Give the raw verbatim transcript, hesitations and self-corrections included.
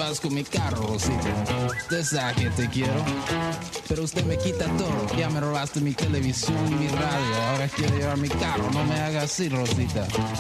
vas con mi carro, Rosita. Usted sabe que te quiero, pero usted me quita todo. Ya me robaste mi televisión y mi radio. Ahora quiero llevar mi carro. No me hagas así, Rosita.